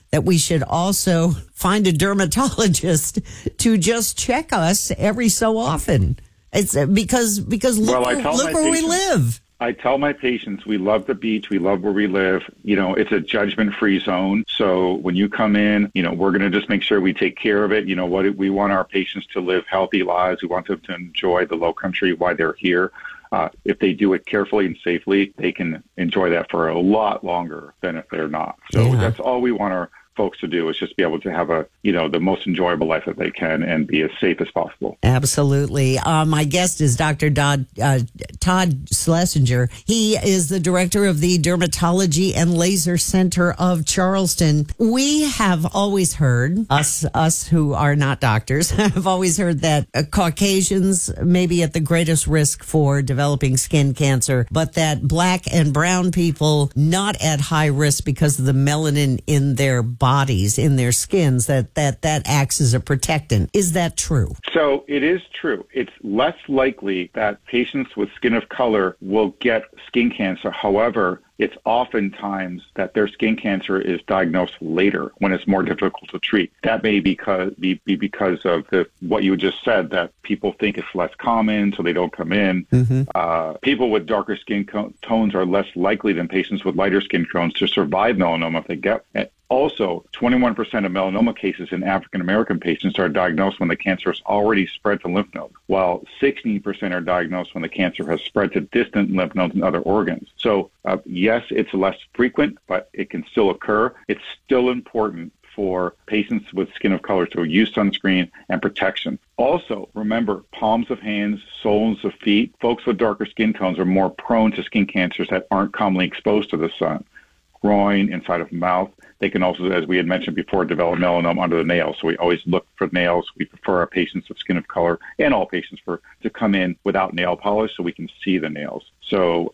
that we should also find a dermatologist to just check us every so often. It's because look where we live. I tell my patients we love the beach, we love where we live. It's a judgment-free zone. So when you come in, we're going to just make sure we take care of it. We want our patients to live healthy lives. We want them to enjoy the Lowcountry while they're here. If they do it carefully and safely, they can enjoy that for a lot longer than if they're not. So That's all we want our folks to do, is just be able to have the most enjoyable life that they can and be as safe as possible. Absolutely. My guest is Dr. Todd Schlesinger. He is the director of the Dermatology and Laser Center of Charleston. We have always heard, us who are not doctors, have always heard that Caucasians may be at the greatest risk for developing skin cancer, but that black and brown people not at high risk because of the melanin in their bodies, in their skins, that acts as a protectant. Is that true? So it is true. It's less likely that patients with skin of color will get skin cancer. However, it's oftentimes that their skin cancer is diagnosed later when it's more difficult to treat. That may be because of what you just said, that people think it's less common, so they don't come in. Mm-hmm. People with darker skin tones are less likely than patients with lighter skin tones to survive melanoma if they get it. Also, 21% of melanoma cases in African-American patients are diagnosed when the cancer has already spread to lymph nodes, while 16% are diagnosed when the cancer has spread to distant lymph nodes and other organs. So, yes, it's less frequent, but it can still occur. It's still important for patients with skin of color to use sunscreen and protection. Also, remember, palms of hands, soles of feet. Folks with darker skin tones are more prone to skin cancers that aren't commonly exposed to the sun. Groin, inside of mouth. They can also, as we had mentioned before, develop melanoma under the nails. So we always look for nails. We prefer our patients with skin of color and all patients to come in without nail polish so we can see the nails. So,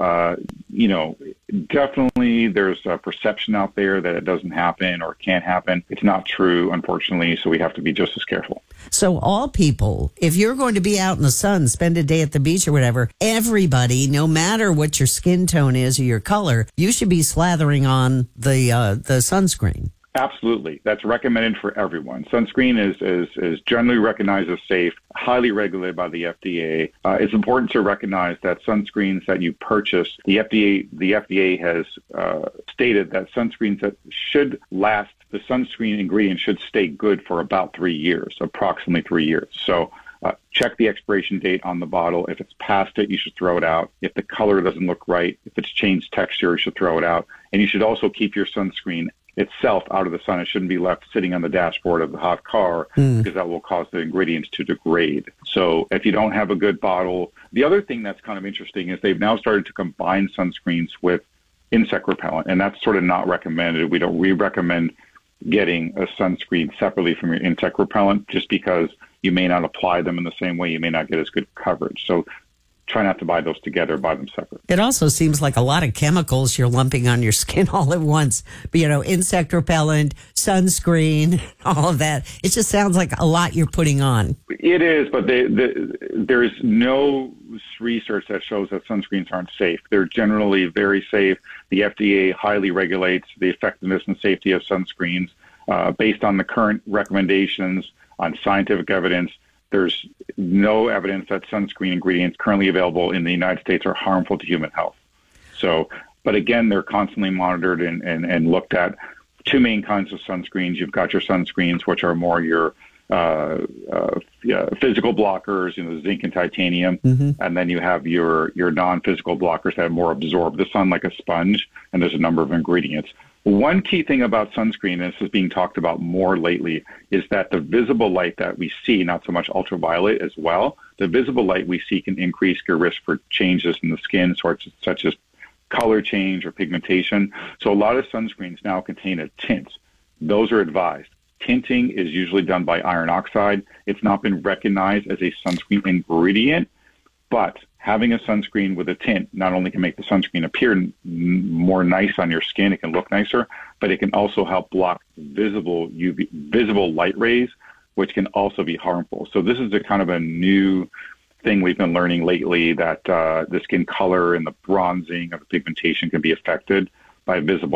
definitely there's a perception out there that it doesn't happen or can't happen. It's not true, unfortunately, so we have to be just as careful. So all people, if you're going to be out in the sun, spend a day at the beach or whatever, everybody, no matter what your skin tone is or your color, you should be slathering on the sunscreen. Absolutely. That's recommended for everyone. Sunscreen is generally recognized as safe, highly regulated by the FDA. It's important to recognize that sunscreens that you purchase, the FDA has stated that sunscreens that should last, the sunscreen ingredient should stay good for about 3 years, approximately 3 years. So check the expiration date on the bottle. If it's past it, you should throw it out. If the color doesn't look right, if it's changed texture, you should throw it out. And you should also keep your sunscreen itself out of the sun. It shouldn't be left sitting on the dashboard of the hot car because that will cause the ingredients to degrade. So if you don't have a good bottle, the other thing that's kind of interesting is they've now started to combine sunscreens with insect repellent, and that's sort of not recommended. We recommend getting a sunscreen separately from your insect repellent just because you may not apply them in the same way. You may not get as good coverage. So try not to buy those together, buy them separate. It also seems like a lot of chemicals you're lumping on your skin all at once. Insect repellent, sunscreen, all of that. It just sounds like a lot you're putting on. It is, but there's no research that shows that sunscreens aren't safe. They're generally very safe. The FDA highly regulates the effectiveness and safety of sunscreens based on the current recommendations on scientific evidence. There's no evidence that sunscreen ingredients currently available in the United States are harmful to human health. So, but again, they're constantly monitored and looked at. Two main kinds of sunscreens. You've got your sunscreens, which are more your physical blockers, zinc and titanium, and then you have your non-physical blockers that more absorb the sun like a sponge, and there's a number of ingredients. One key thing about sunscreen, and this is being talked about more lately, is that the visible light that we see, not so much ultraviolet as well, the visible light we see can increase your risk for changes in the skin, such as color change or pigmentation. So a lot of sunscreens now contain a tint. Those are advised. Tinting is usually done by iron oxide. It's not been recognized as a sunscreen ingredient, but having a sunscreen with a tint not only can make the sunscreen appear more nice on your skin, it can look nicer, but it can also help block visible light rays, which can also be harmful. So this is a kind of a new thing we've been learning lately, that the skin color and the bronzing of the pigmentation can be affected by visible